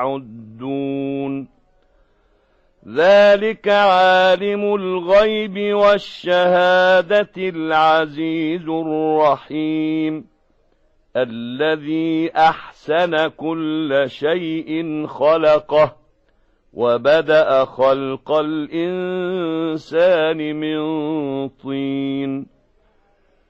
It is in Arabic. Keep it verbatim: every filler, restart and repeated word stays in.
تعدون ذلك عالم الغيب والشهادة العزيز الرحيم الذي أحسن كل شيء خلقه وبدأ خلق الإنسان من طين